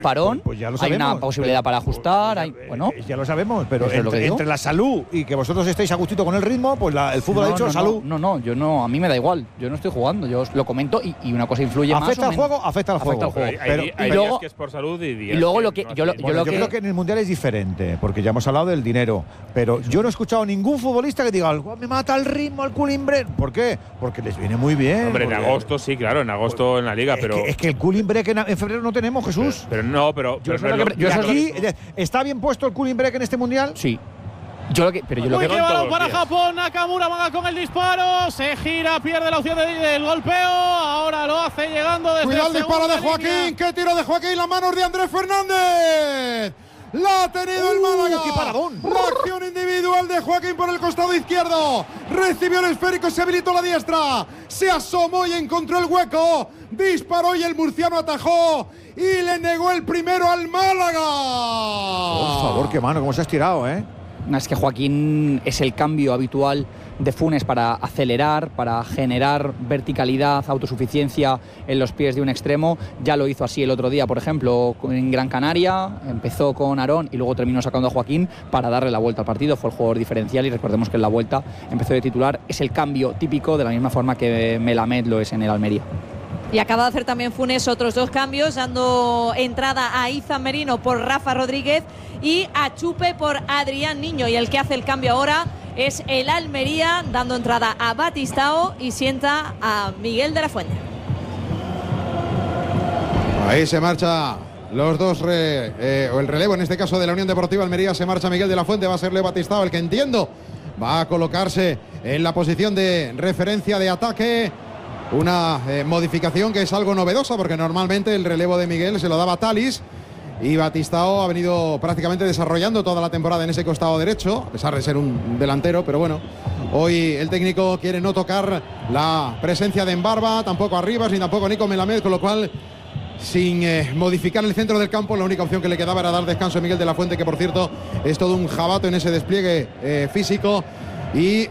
parón, pues ya lo hay sabemos, una posibilidad para ajustar, ya lo sabemos, pero entre la salud y que vosotros estéis a gustito con el ritmo, pues el fútbol ha dicho salud. Yo no, a mí me da igual, yo no estoy jugando, yo os lo comento y una cosa influye más. ¿Afecta al juego? Afecta al juego. Pero hay días que es por salud y días luego que yo creo que en el Mundial es diferente, porque ya hemos hablado del dinero, pero yo no he escuchado a ningún futbolista que diga, me mata el ritmo, el Culimbre. ¿Por qué? Porque les viene muy bien. Hombre, en agosto sí, claro, en agosto en la Liga, pero… Es que el cooling break en febrero no tenemos, Jesús. Aquí, ¿está bien puesto el cooling break en este Mundial? Sí. Muy balón para Japón, Nakamura va con el disparo, se gira, pierde la opción del golpeo, ahora lo hace llegando desde… Cuidado el disparo de Joaquín, qué tiro de Joaquín, las manos de Andrés Fernández. La ha tenido el Málaga. ¡Qué paradón! La acción individual de Joaquín por el costado izquierdo. Recibió el esférico, se habilitó la diestra. Se asomó y encontró el hueco. Disparó y el murciano atajó. Y le negó el primero al Málaga. Por favor, qué mano, cómo se ha estirado, ¿eh? Es que Joaquín es el cambio habitual de Funes para acelerar, para generar verticalidad, autosuficiencia en los pies de un extremo. Ya lo hizo así el otro día, por ejemplo, en Gran Canaria. Empezó con Aarón y luego terminó sacando a Joaquín para darle la vuelta al partido. Fue el jugador diferencial y recordemos que en la vuelta empezó de titular. Es el cambio típico, de la misma forma que Melamed lo es en el Almería. Y acaba de hacer también Funes otros dos cambios, dando entrada a Izan Merino por Rafa Rodríguez y a Chupe por Adrián Niño. Y el que hace el cambio ahora es el Almería, dando entrada a Batistao y sienta a Miguel de la Fuente. Ahí se marcha los dos, o el relevo en este caso de la Unión Deportiva Almería. Se marcha Miguel de la Fuente, va a ser Leo Batistao el que entiendo va a colocarse en la posición de referencia de ataque. Una modificación que es algo novedosa porque normalmente el relevo de Miguel se lo daba Talis y Batistao ha venido prácticamente desarrollando toda la temporada en ese costado derecho, a pesar de ser un delantero, pero bueno, hoy el técnico quiere no tocar la presencia de Embarba, tampoco Arribas ni tampoco Nico Melamed, con lo cual sin modificar el centro del campo, la única opción que le quedaba era dar descanso a Miguel de la Fuente, que por cierto es todo un jabato en ese despliegue físico. Y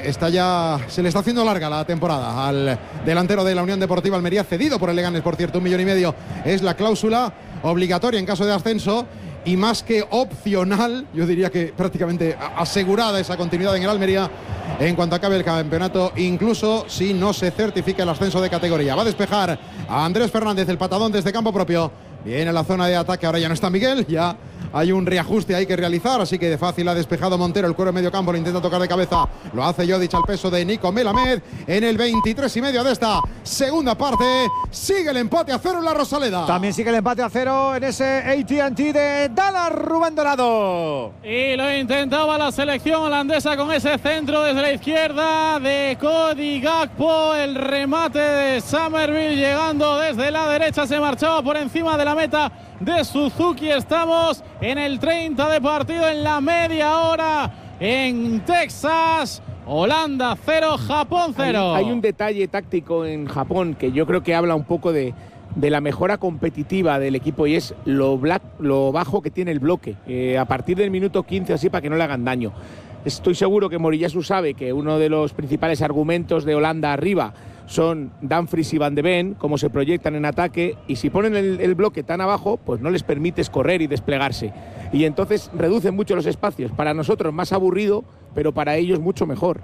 se le está haciendo larga la temporada al delantero de la Unión Deportiva Almería, cedido por el Leganés, por cierto, 1,5 millones es la cláusula obligatoria en caso de ascenso y más que opcional, yo diría que prácticamente asegurada esa continuidad en el Almería en cuanto acabe el campeonato, incluso si no se certifica el ascenso de categoría. Va a despejar a Andrés Fernández, el patadón desde campo propio. Viene la zona de ataque, ahora ya no está Miguel, ya hay un reajuste ahí que realizar, así que de fácil ha despejado Montero, el cuero en medio campo, lo intenta tocar de cabeza, lo hace Jodic al peso de Nico Melamed en el 23,5 de esta segunda parte. Sigue el empate a 0 en la Rosaleda. También sigue el empate a 0 en ese AT&T de Dallas, Rubén Dorado. Y lo intentaba la selección holandesa con ese centro desde la izquierda de Cody Gakpo, el remate de Summerville llegando desde la derecha, se marchaba por encima de la meta de Suzuki. Estamos en el 30 de partido, en la media hora en Texas. Holanda 0, Japón 0. Hay un detalle táctico en Japón que yo creo que habla un poco de la mejora competitiva del equipo, y es lo bajo que tiene el bloque. A partir del minuto 15 así, para que no le hagan daño. Estoy seguro que Moriyasu sabe que uno de los principales argumentos de Holanda arriba son Dumfries y Van de Ven, cómo se proyectan en ataque, y si ponen el bloque tan abajo, pues no les permites correr y desplegarse. Y entonces reducen mucho los espacios. Para nosotros más aburrido, pero para ellos mucho mejor.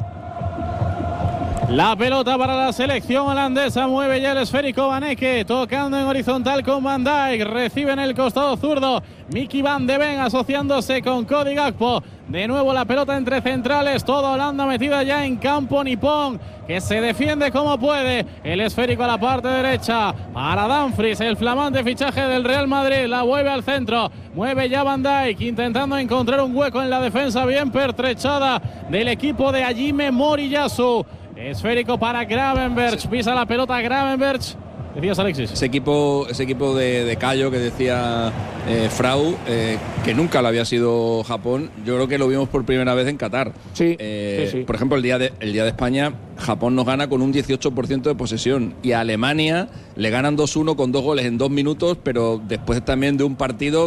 La pelota para la selección holandesa, mueve ya el esférico Vaneke, tocando en horizontal con Van Dijk, recibe en el costado zurdo Mickey Van de Ven asociándose con Cody Gakpo. De nuevo la pelota entre centrales, toda Holanda metida ya en campo nipón, que se defiende como puede. El esférico a la parte derecha para Dumfries, el flamante fichaje del Real Madrid, la vuelve al centro, mueve ya Van Dijk intentando encontrar un hueco en la defensa bien pertrechada del equipo de Hajime Moriyasu. Esférico para Gravenberch, pisa la pelota Gravenberch. Decías, Alexis. Ese equipo de Cayo que decía Frau, que nunca lo había sido Japón, yo creo que lo vimos por primera vez en Qatar. Sí, sí. Por ejemplo, el día de España, Japón nos gana con un 18% de posesión y a Alemania le ganan 2-1 con 2 goles en 2 minutos, pero después también de un partido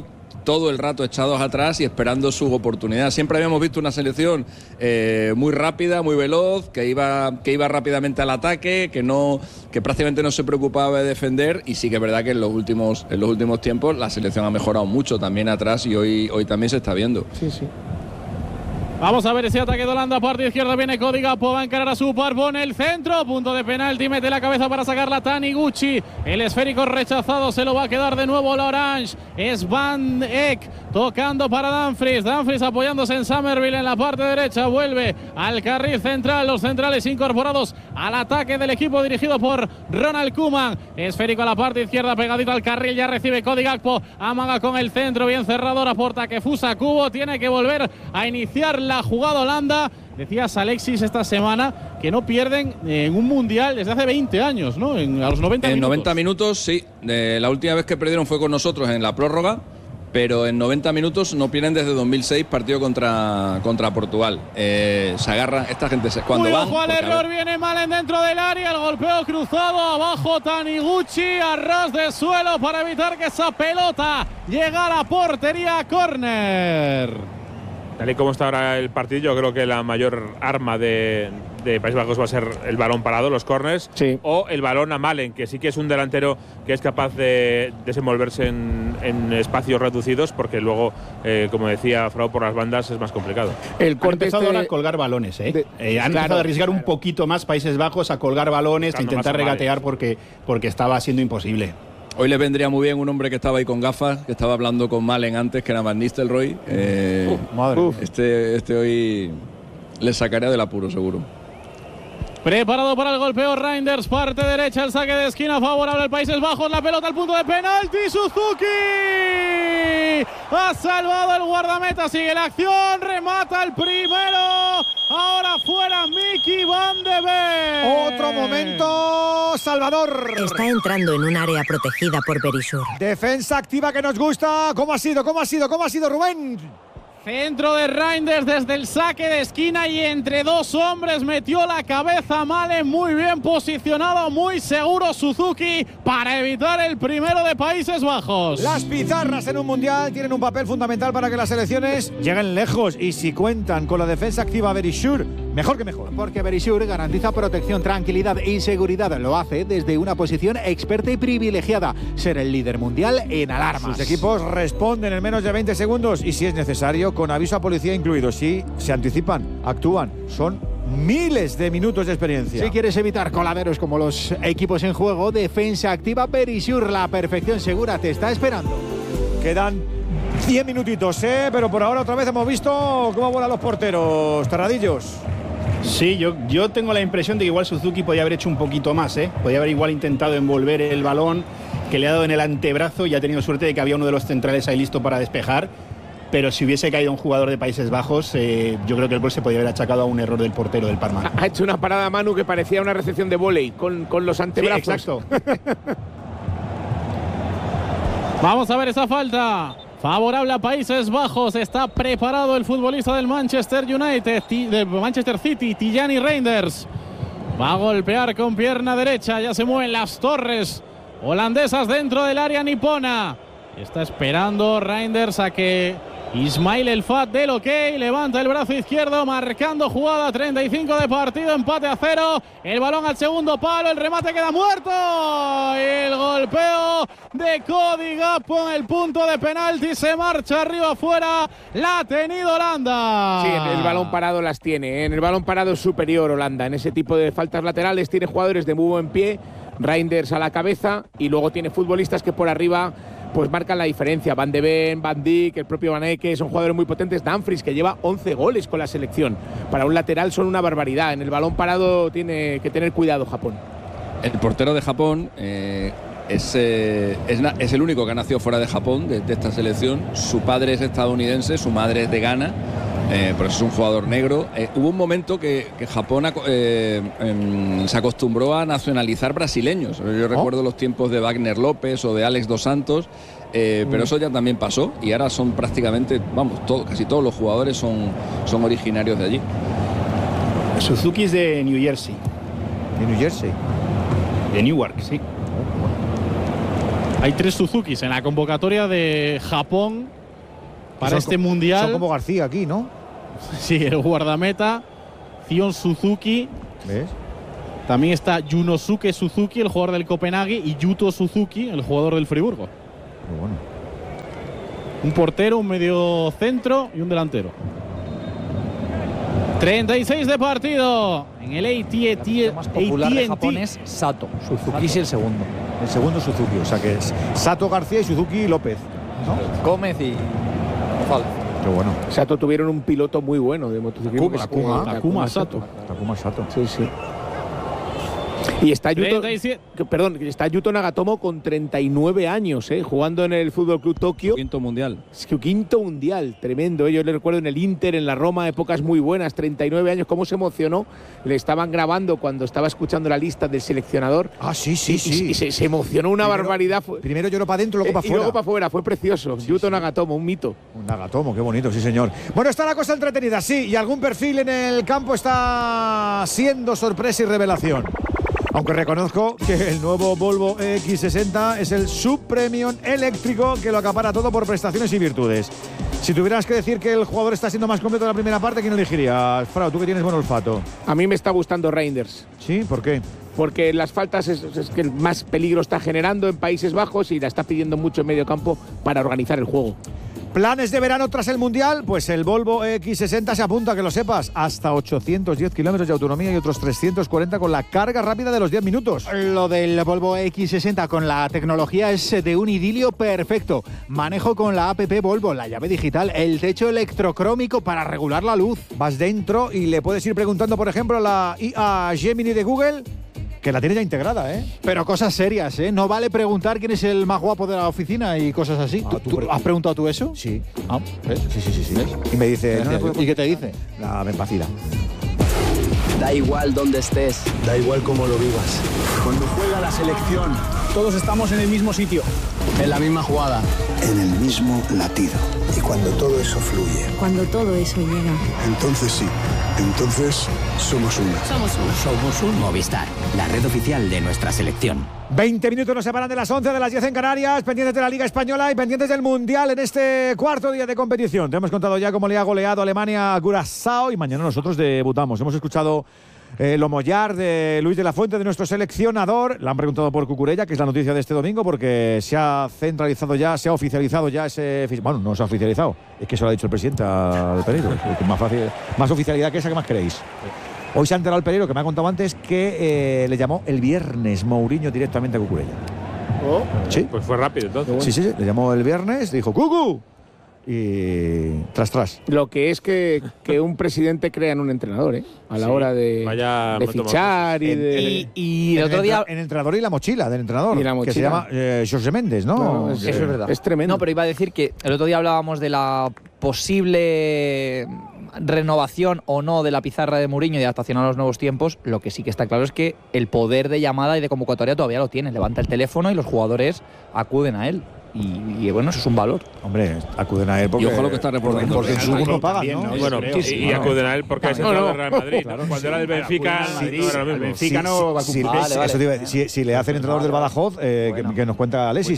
todo el rato echados atrás y esperando su oportunidad. Siempre habíamos visto una selección muy rápida, muy veloz, que iba rápidamente al ataque, que prácticamente no se preocupaba de defender, y sí que es verdad que en los últimos tiempos la selección ha mejorado mucho también atrás, y hoy también se está viendo. Sí. Vamos a ver ese ataque de Holanda, parte izquierda viene Cody Gakpo, va a encarar a su par, pone el centro, punto de penalti, mete la cabeza para sacarla Taniguchi, el esférico rechazado, se lo va a quedar de nuevo Lorange, es Van Eck tocando para Dumfries apoyándose en Summerville en la parte derecha, vuelve al carril central, los centrales incorporados al ataque del equipo dirigido por Ronald Koeman, esférico a la parte izquierda, pegadito al carril, ya recibe Cody Gakpo, amaga con el centro, bien cerrador, aporta que Fusa Kubo, tiene que volver a iniciar la jugada Holanda. Decías, Alexis, esta semana que no pierden en un mundial desde hace 20 años, ¿no? A los 90 minutos. En 90 minutos, sí. La última vez que perdieron fue con nosotros en la prórroga, pero en 90 minutos no pierden desde 2006, partido contra Portugal. Se agarran, esta gente cuando van. Ojo al error, viene Malen dentro del área, el golpeo cruzado, abajo Taniguchi, a ras de suelo para evitar que esa pelota llegue a la portería, córner. Tal y como está ahora el partido, yo creo que la mayor arma de Países Bajos va a ser el balón parado, los córners, sí, o el balón a Malen, que sí que es un delantero que es capaz de desenvolverse en espacios reducidos, porque luego, como decía Frau, por las bandas es más complicado. Han empezado ahora a colgar balones, han empezado a arriesgar un poquito más Países Bajos a colgar balones, a intentar regatear porque estaba siendo imposible. Hoy le vendría muy bien un hombre que estaba ahí con gafas, que estaba hablando con Malen antes, que era Van Nistelrooy. Este hoy le sacaría del apuro, seguro. Preparado para el golpeo Reinders, parte derecha, el saque de esquina favorable al Países Bajos, la pelota al punto de penalti, Suzuki ha salvado el guardameta, sigue la acción, remata el primero, ahora fuera Mickey Van de Ven. Otro momento, Salvador. Está entrando en un área protegida por Berisur. Defensa activa que nos gusta. ¿Cómo ha sido, Rubén? Centro de Reinders desde el saque de esquina y entre dos hombres metió la cabeza Malen, muy bien posicionado, muy seguro Suzuki para evitar el primero de Países Bajos. Las pizarras en un mundial tienen un papel fundamental para que las selecciones lleguen lejos, y si cuentan con la defensa activa Berisur, mejor que mejor. Porque Berisur garantiza protección, tranquilidad y seguridad. Lo hace desde una posición experta y privilegiada, ser el líder mundial en alarmas. Sus equipos responden en menos de 20 segundos y, si es necesario, con aviso a policía incluido. Sí, se anticipan, actúan. Son miles de minutos de experiencia. Si quieres evitar coladeros como los equipos en juego, defensa activa Berisur, la perfección segura te está esperando. Quedan 10 minutitos, pero por ahora otra vez hemos visto cómo vuelan los porteros. Terradillos. Sí, yo tengo la impresión de que igual Suzuki podía haber hecho un poquito más, podía haber igual intentado envolver el balón, que le ha dado en el antebrazo, y ha tenido suerte de que había uno de los centrales ahí listo para despejar. Pero si hubiese caído un jugador de Países Bajos, yo creo que el gol se podría haber achacado a un error del portero del Parma. Ha hecho una parada, Manu, que parecía una recepción de vóley con los antebrazos. Sí, exacto. Vamos a ver esa falta. Favorable a Países Bajos. Está preparado el futbolista del Manchester United, del Manchester City, Tijani Reinders. Va a golpear con pierna derecha. Ya se mueven las torres holandesas dentro del área nipona. Está esperando Reinders a que Ismail El Fat del ok, levanta el brazo izquierdo, marcando jugada, 35 de partido, empate a 0, el balón al segundo palo, el remate queda muerto, y el golpeo de Cody Gakpo en el punto de penalti, se marcha arriba afuera, la ha tenido Holanda. Sí, en el balón parado las tiene, en el balón parado es superior Holanda, en ese tipo de faltas laterales tiene jugadores de muy buen pie, Reinders a la cabeza, y luego tiene futbolistas que por arriba pues marcan la diferencia. Van de Ven, Van Dijk, el propio Van Eke, son jugadores muy potentes. Dumfries, que lleva 11 goles con la selección. Para un lateral son una barbaridad. En el balón parado tiene que tener cuidado Japón. El portero de Japón es el único que ha nacido fuera de Japón, de esta selección. Su padre es estadounidense, su madre es de Ghana. Por eso es un jugador negro. Hubo un momento que Japón se acostumbró a nacionalizar brasileños. Yo recuerdo los tiempos de Wagner López o de Alex dos Santos, pero eso ya también pasó y ahora son prácticamente, casi todos los jugadores son originarios de allí. Suzuki es de New Jersey. ¿De New Jersey? De Newark, sí. Hay 3 Suzukis en la convocatoria de Japón para este mundial. Son como García aquí, ¿no? Sí, el guardameta, Zion Suzuki. ¿Ves? También está Yunosuke Suzuki, el jugador del Copenhague, y Yuto Suzuki, el jugador del Friburgo. Muy bueno. Un portero, un medio centro y un delantero. 36 de partido en el AT&T. El más popular de Japón es Sato. Suzuki es el segundo. El segundo Suzuki, o sea que es Sato García y Suzuki López, ¿no? Gómez y González. Qué bueno. Sato tuvieron un piloto muy bueno de motociclismo. Takuma Sato. Takuma Sato. Sí, sí. Y está Yuto, 37. está Yuto Nagatomo con 39 años, jugando en el Fútbol Club Tokio. Quinto mundial. Es que quinto mundial, tremendo. Yo le recuerdo en el Inter, en la Roma, épocas muy buenas, 39 años, cómo se emocionó. Le estaban grabando cuando estaba escuchando la lista del seleccionador. Ah, sí. Y se emocionó una barbaridad. Primero lloró para adentro, luego para afuera. Y luego para afuera, fue precioso. Yuto Nagatomo, un mito. Un Nagatomo, qué bonito, sí señor. Bueno, está la cosa entretenida, sí, y algún perfil en el campo está siendo sorpresa y revelación. Aunque reconozco que el nuevo Volvo EX60 es el subpremium eléctrico que lo acapara todo por prestaciones y virtudes. Si tuvieras que decir que el jugador está siendo más completo en la primera parte, ¿quién elegirías? Frau, tú que tienes buen olfato. A mí me está gustando Reinders. ¿Sí? ¿Por qué? Porque las faltas es que el más peligro está generando en Países Bajos y la está pidiendo mucho en medio campo para organizar el juego. ¿Planes de verano tras el Mundial? Pues el Volvo X60 se apunta, que lo sepas, hasta 810 kilómetros de autonomía y otros 340 con la carga rápida de los 10 minutos. Lo del Volvo X60 con la tecnología es de un idilio perfecto. Manejo con la app Volvo, la llave digital, el techo electrocrómico para regular la luz. Vas dentro y le puedes ir preguntando, por ejemplo, a la IA Gemini de Google, que la tiene ya integrada, ¿eh? Pero cosas serias, ¿eh? No vale preguntar quién es el más guapo de la oficina y cosas así. ¿Tú has preguntado tú eso? Sí. Ah, ¿ves? Sí. Y me dice… ¿Y qué te dice? La Benpacida. Da igual dónde estés, da igual cómo lo vivas. Cuando juega la selección, todos estamos en el mismo sitio, en la misma jugada, en el mismo latido. Y cuando todo eso fluye, cuando todo eso llega, entonces sí, entonces somos uno. Somos un Movistar, la red oficial de nuestra selección. 20 minutos nos separan de las 11 de las 10 en Canarias, pendientes de la Liga Española y pendientes del Mundial en este cuarto día de competición. Te hemos contado ya cómo le ha goleado Alemania a Curazao y mañana nosotros debutamos. Hemos escuchado lo mollar de Luis de la Fuente, de nuestro seleccionador. Le han preguntado por Cucurella, que es la noticia de este domingo, porque se ha centralizado ya, se ha oficializado ya ese… Bueno, no se ha oficializado, es que eso lo ha dicho el presidente del Pereiro. Más oficialidad que esa, ¿qué más queréis? Hoy se ha enterado el Pereiro, que me ha contado antes, que le llamó el viernes Mourinho directamente a Cucurella. Sí. Pues fue rápido entonces. Sí, le llamó el viernes, dijo ¡Cucu! Y tras. Lo que es que un presidente crea en un entrenador, a la hora de fichar y el otro día en el entrenador y la mochila del entrenador, que se llama Jorge Méndez, ¿no? Eso es verdad. Es tremendo. No, pero iba a decir que el otro día hablábamos de la posible renovación o no de la pizarra de Mourinho y adaptación a los nuevos tiempos. Lo que sí que está claro es que el poder de llamada y de convocatoria todavía lo tiene. Levanta el teléfono y los jugadores acuden a él. Y bueno, eso es un valor. Hombre, acuden a él porque… Y ojo lo que está reportando. Porque en su no pagan, ¿no? Bueno, y acuden a él porque es el del Real Madrid. Claro, cuando era el Benfica, no era lo mismo. Benfica no va a cumplir. Si le hacen entrenador del Badajoz, que nos cuenta Alexis.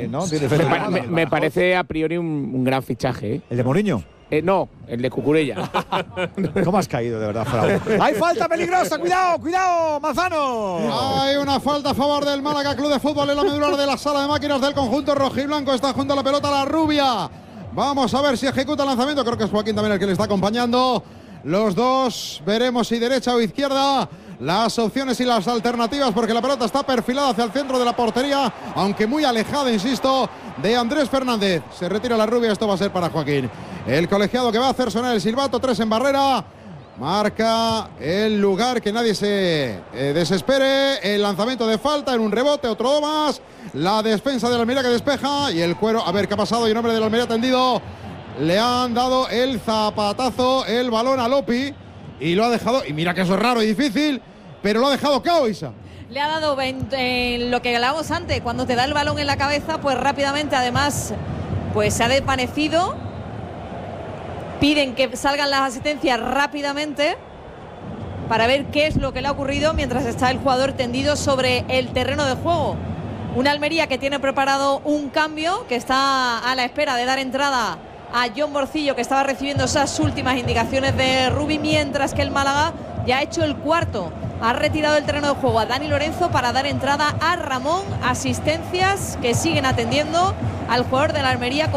Me parece a priori un gran fichaje, ¿eh? ¿El de Mourinho? No, el de Cucurella. ¿Cómo has caído, de verdad, Frau? ¡Hay falta peligrosa! ¡Cuidado, Manzano! Hay una falta a favor del Málaga Club de Fútbol en la medular de la sala de máquinas del conjunto rojiblanco. Está junto a la pelota la rubia. Vamos a ver si ejecuta el lanzamiento. Creo que es Joaquín también el que le está acompañando. Los dos veremos si derecha o izquierda. Las opciones y las alternativas, porque la pelota está perfilada hacia el centro de la portería, aunque muy alejada, insisto, de Andrés Fernández. Se retira la rubia, esto va a ser para Joaquín. El colegiado que va a hacer sonar el silbato, 3 en barrera. Marca el lugar, que nadie se desespere. El lanzamiento de falta en un rebote, otro más. La defensa de la Almería que despeja y el cuero. A ver qué ha pasado y en nombre de la Almería tendido. Le han dado el zapatazo, el balón a Lopi. Y lo ha dejado, y mira que eso es raro y difícil, pero lo ha dejado cao, Isa. Le ha dado lo que hablábamos antes, cuando te da el balón en la cabeza, pues rápidamente, además, pues se ha desvanecido. Piden que salgan las asistencias rápidamente para ver qué es lo que le ha ocurrido mientras está el jugador tendido sobre el terreno de juego. Una Almería que tiene preparado un cambio, que está a la espera de dar entrada a John Morcillo, que estaba recibiendo esas últimas indicaciones de Rubi, mientras que el Málaga ya ha hecho el cuarto. Ha retirado del terreno de juego a Dani Lorenzo para dar entrada a Ramón. Asistencias que siguen atendiendo al jugador de la Almería.